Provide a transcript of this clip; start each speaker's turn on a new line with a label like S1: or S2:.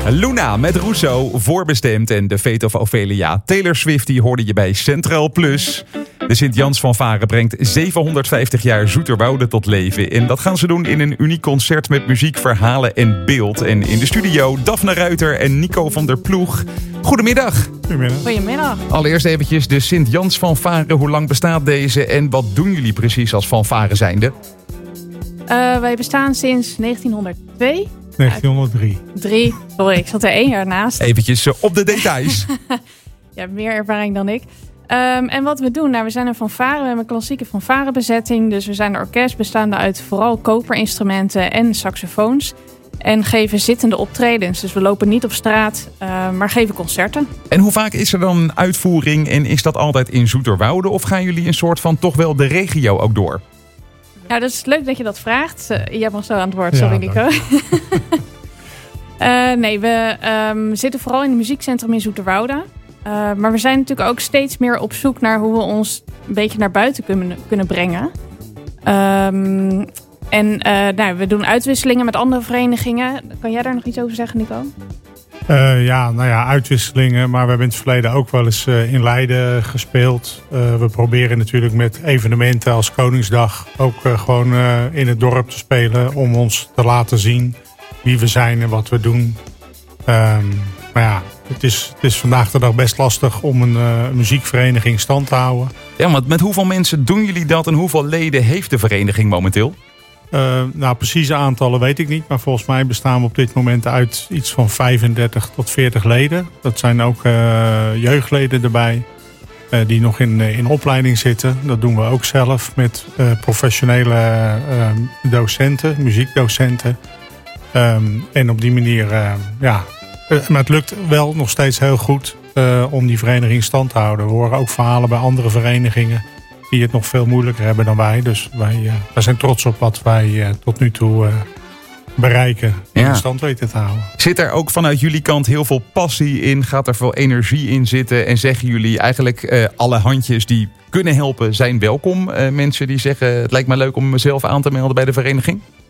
S1: Luna met Rousseau, Voorbestemd en The Fate of Ophelia. Taylor Swift die hoorde je bij Centraal Plus. De Sint-Jans Fanfare brengt 750 jaar Zoeterwoude tot leven. En dat gaan ze doen in een uniek concert met muziek, verhalen en beeld. En in de studio Daphne Ruiter en Nico van der Ploeg. Goedemiddag.
S2: Goedemiddag.
S1: Allereerst eventjes de Sint-Jans Fanfare. Hoe lang bestaat deze en wat doen jullie precies als fanfare zijnde?
S2: Wij bestaan sinds 1902.
S3: 1903.
S2: Sorry, ik zat er 1 jaar naast.
S1: Eventjes op de details.
S2: Je hebt meer ervaring dan ik. En wat we doen, we zijn een fanfare. We hebben een klassieke fanfarebezetting. Dus we zijn een orkest bestaande uit vooral koperinstrumenten en saxofoons. En geven zittende optredens. Dus we lopen niet op straat, maar geven concerten.
S1: En hoe vaak is er dan een uitvoering en is dat altijd in Zoeterwoude? Of gaan jullie een soort van toch wel de regio ook door?
S2: Nou, dat is leuk dat je dat vraagt. Jij mag zo aan het woord, sorry Nico. Nee, we zitten vooral in het muziekcentrum in Zoeterwoude. Maar we zijn natuurlijk ook steeds meer op zoek naar hoe we ons een beetje naar buiten kunnen brengen. We doen uitwisselingen met andere verenigingen. Kan jij daar nog iets over zeggen, Nico?
S3: Uitwisselingen. Maar we hebben in het verleden ook wel eens in Leiden gespeeld. We proberen natuurlijk met evenementen als Koningsdag ook gewoon in het dorp te spelen. Om ons te laten zien wie we zijn en wat we doen. Het is vandaag de dag best lastig om een muziekvereniging stand te houden.
S1: Ja, want met hoeveel mensen doen jullie dat en hoeveel leden heeft de vereniging momenteel?
S3: Precieze aantallen weet ik niet. Maar volgens mij bestaan we op dit moment uit iets van 35 tot 40 leden. Dat zijn ook jeugdleden erbij. Die nog in opleiding zitten. Dat doen we ook zelf met professionele docenten, muziekdocenten. En op die manier, maar het lukt wel nog steeds heel goed om die vereniging stand te houden. We horen ook verhalen bij andere verenigingen die het nog veel moeilijker hebben dan wij. Dus wij zijn trots op wat wij tot nu toe bereiken en in stand weten te houden.
S1: Zit er ook vanuit jullie kant heel veel passie in? Gaat er veel energie in zitten? En zeggen jullie eigenlijk alle handjes die kunnen helpen zijn welkom? Mensen die zeggen het lijkt me leuk om mezelf aan te melden bij de vereniging?